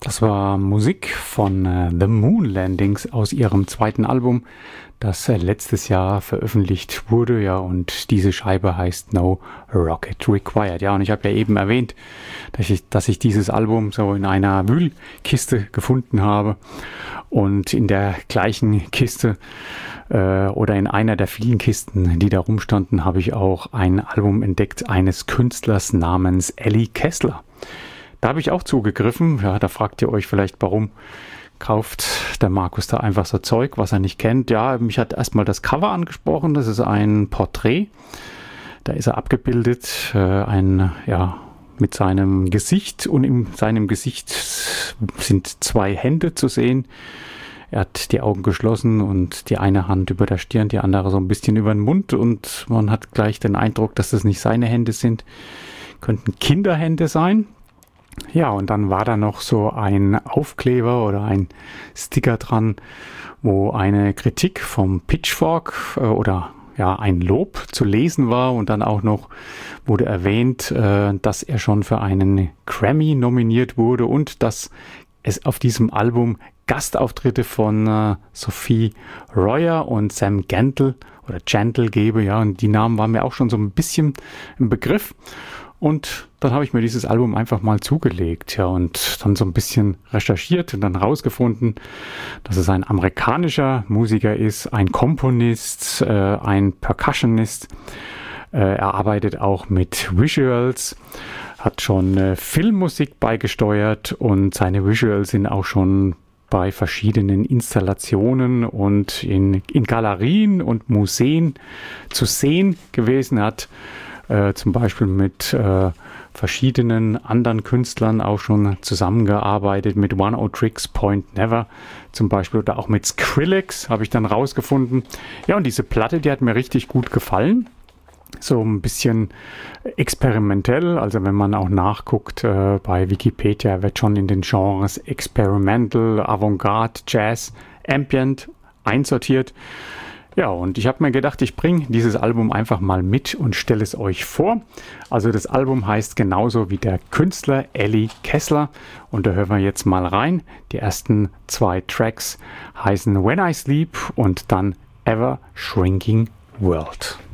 Das war Musik von The Moon Landings aus ihrem zweiten Album, das letztes Jahr veröffentlicht wurde. Ja, und diese Scheibe heißt No Rocket Required. Ja, und ich habe ja eben erwähnt, dass ich dieses Album so in einer Wühlkiste gefunden habe. Und in der gleichen Kiste oder in einer der vielen Kisten, die da rumstanden, habe ich auch ein Album entdeckt eines Künstlers namens Ellie Kessler. Da habe ich auch zugegriffen. Ja, da fragt ihr euch vielleicht, warum kauft der Markus da einfach so Zeug, was er nicht kennt. Ja, mich hat erstmal das Cover angesprochen. Das ist ein Porträt. Da ist er abgebildet, mit seinem Gesicht. Und in seinem Gesicht sind zwei Hände zu sehen. Er hat die Augen geschlossen und die eine Hand über der Stirn, die andere so ein bisschen über den Mund. Und man hat gleich den Eindruck, dass das nicht seine Hände sind. Könnten Kinderhände sein. Ja, und dann war da noch so ein Aufkleber oder ein Sticker dran, wo eine Kritik vom Pitchfork ein Lob zu lesen war. Und dann auch noch wurde erwähnt, dass er schon für einen Grammy nominiert wurde und dass es auf diesem Album Gastauftritte von Sophie Royer und Sam Gentle gebe. Ja, und die Namen waren mir auch schon so ein bisschen im Begriff. Und dann habe ich mir dieses Album einfach mal zugelegt, ja, und dann so ein bisschen recherchiert und dann rausgefunden, dass es ein amerikanischer Musiker ist, ein Komponist, ein Percussionist. Er arbeitet auch mit Visuals, hat schon Filmmusik beigesteuert und seine Visuals sind auch schon bei verschiedenen Installationen und in Galerien und Museen zu sehen gewesen. Er hat zum Beispiel mit verschiedenen anderen Künstlern auch schon zusammengearbeitet, mit Oneohtrix Point Never zum Beispiel oder auch mit Skrillex habe ich dann rausgefunden. Ja, und diese Platte, die hat mir richtig gut gefallen. So ein bisschen experimentell, also wenn man auch nachguckt bei Wikipedia, wird schon in den Genres Experimental, Avantgarde, Jazz, Ambient einsortiert. Ja, und ich habe mir gedacht, ich bringe dieses Album einfach mal mit und stelle es euch vor. Also das Album heißt genauso wie der Künstler Ellie Kessler und da hören wir jetzt mal rein. Die ersten 2 Tracks heißen When I Sleep und dann Ever Shrinking World.